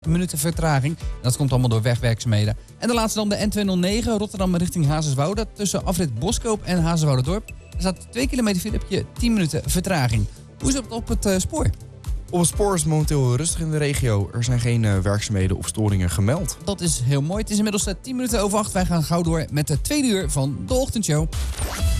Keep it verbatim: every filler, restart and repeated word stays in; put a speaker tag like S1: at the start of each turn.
S1: minuten vertraging. Dat komt allemaal door wegwerkzaamheden. En de laatste dan de N tweehonderdnegen, Rotterdam richting Hazerswoude. Tussen afrit Boskoop en Hazerswoude-dorp. Er staat twee kilometer file, heb je tien minuten vertraging. Hoe is het op het uh, spoor?
S2: Op het spoor is het momenteel rustig in de regio. Er zijn geen uh, werkzaamheden of storingen gemeld.
S1: Dat is heel mooi. Het is inmiddels uh, tien minuten over acht. Wij gaan gauw door met de tweede uur van de ochtendshow.